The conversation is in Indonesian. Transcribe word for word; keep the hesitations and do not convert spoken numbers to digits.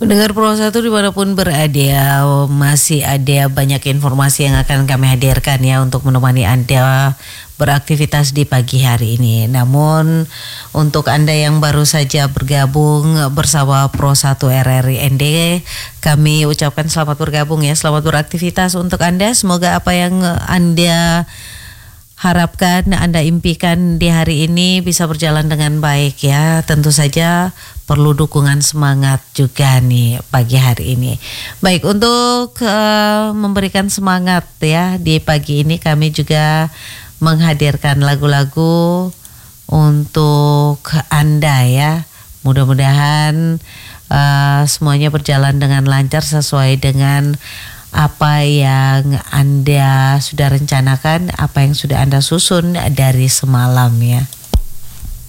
Pendengar Pro satu dimanapun berada, masih ada banyak informasi yang akan kami hadirkan ya untuk menemani Anda beraktivitas di pagi hari ini. Namun untuk Anda yang baru saja bergabung bersama Pro satu R R I N D, kami ucapkan selamat bergabung ya, selamat beraktivitas untuk Anda. Semoga apa yang Anda harapkan, Anda impikan di hari ini bisa berjalan dengan baik ya. Tentu saja perlu dukungan semangat juga nih pagi hari ini. Baik, untuk uh, memberikan semangat ya di pagi ini kami juga menghadirkan lagu-lagu untuk Anda ya. Mudah-mudahan uh, semuanya berjalan dengan lancar sesuai dengan apa yang Anda sudah rencanakan, apa yang sudah Anda susun dari semalam ya.